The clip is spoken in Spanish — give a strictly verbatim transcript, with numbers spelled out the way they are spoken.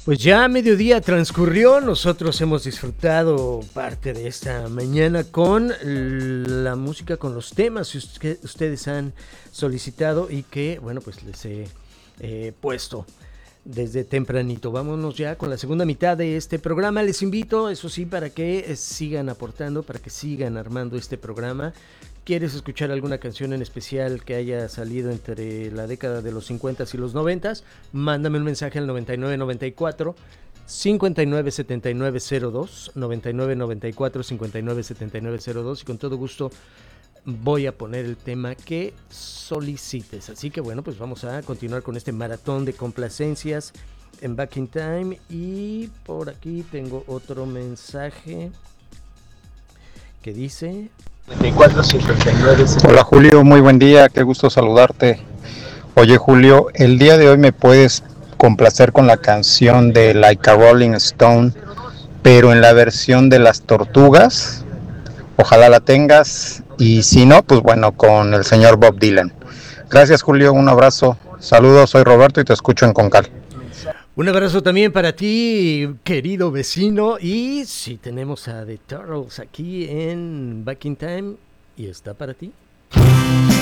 Pues ya mediodía transcurrió, nosotros hemos disfrutado parte de esta mañana con la música, con los temas que ustedes han solicitado y que, bueno, pues les he eh, puesto desde tempranito. Vámonos ya con la segunda mitad de este programa. Les invito, eso sí, para que sigan aportando, para que sigan armando este programa. ¿Quieres escuchar alguna canción en especial que haya salido entre la década de los cincuenta y los noventa? Mándame un mensaje al noventa y nueve noventa y cuatro cincuenta y nueve setenta y nueve cero dos, noventa y nueve noventa y cuatro cincuenta y nueve setenta y nueve cero dos, y con todo gusto voy a poner el tema que solicites. Así que bueno, pues vamos a continuar con este maratón de complacencias en Back in Time. Y por aquí tengo otro mensaje que dice... Hola Julio, muy buen día, qué gusto saludarte. Oye Julio, el día de hoy me puedes complacer con la canción de Like a Rolling Stone, pero en la versión de las Tortugas. Ojalá la tengas, y si no, pues bueno, con el señor Bob Dylan. Gracias Julio, un abrazo, saludos, soy Roberto y te escucho en Concal. Un abrazo también para ti, querido vecino. Y sí, tenemos a The Turtles aquí en Back in Time y está para ti.